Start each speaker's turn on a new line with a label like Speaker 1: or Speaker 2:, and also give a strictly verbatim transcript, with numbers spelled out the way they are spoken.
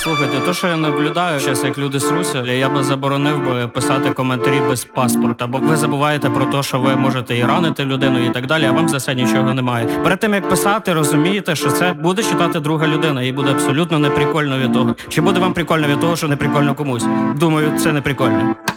Speaker 1: Слухайте, то, що я наблюдаю зараз, як люди сруся, я би заборонив би писати коментарі без паспорта, бо ви забуваєте про те, що ви можете і ранити людину і так далі, а вам за це нічого немає. Перед тим, як писати, розумієте, що це буде читати друга людина, і буде абсолютно неприкольно від того. Чи буде вам прикольно від того, що неприкольно комусь? Думаю, це не прикольно.